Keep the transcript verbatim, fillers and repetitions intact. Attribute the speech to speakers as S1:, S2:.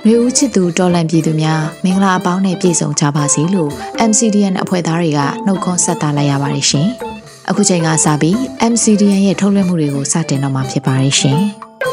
S1: နှွေဦးချစ်သူတော်လန်ပြည်သူများမင်္ဂလာအပေါင်းနဲ့ပြည့်စုံကြပါစေလို့ M C D N အဖွဲ့သားတွေကနှုတ်ခွန်းဆက်တာလိုက်ရပါတယ်ရှင်။အခုချိန်ကစပြီး M C D N ရဲ့ထုတ်လွှင့်မှုတွေကိုစတင်တော့မှာဖြစ်ပါတယ်ရှင်။